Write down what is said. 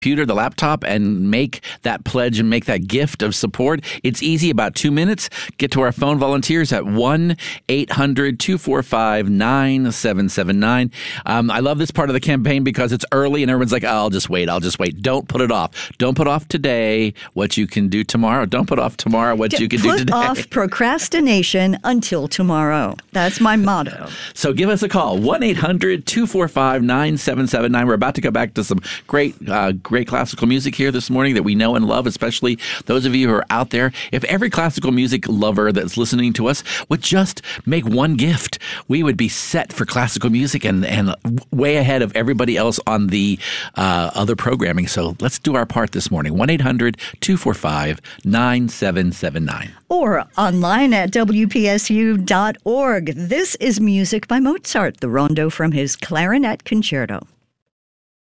computer, the laptop, and make that pledge and make that gift of support. It's easy, about 2 minutes. Get to our phone volunteers at 1-800-245-9779. I love this part of the campaign because it's early and everyone's like, oh, I'll just wait. Don't put it off. Don't put off today what you can do tomorrow. Don't put off tomorrow what you can do today. Put off procrastination until tomorrow. That's my motto. So give us a call, 1-800-245-9779. We're about to go back to some great classical music here this morning that we know and love, especially those of you who are out there. If every classical music lover that's listening to us would just make one gift, we would be set for classical music and way ahead of everybody else on the other programming. So let's do our part this morning. 1-800-245-9779. Or online at WPSU.org. This is music by Mozart, the rondo from his Clarinet Concerto.